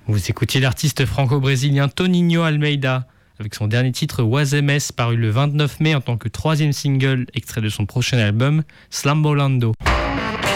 Vous écoutiez l'artiste franco-brésilien Toninho Almeida avec son dernier titre Wazemes paru le 29 mai en tant que troisième single extrait de son prochain album Slambolando.